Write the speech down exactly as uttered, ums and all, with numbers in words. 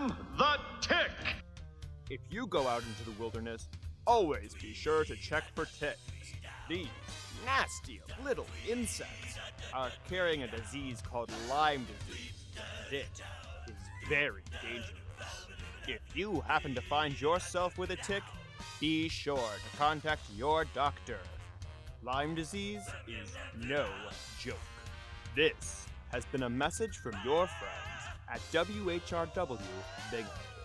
am the tick! If you go out into the wilderness, always be sure to check for ticks. These nasty little insects are carrying a disease called Lyme disease. This is very dangerous. If you happen to find yourself with a tick, be sure to contact your doctor. Lyme disease is no joke. This has been a message from your friends at W H R W Big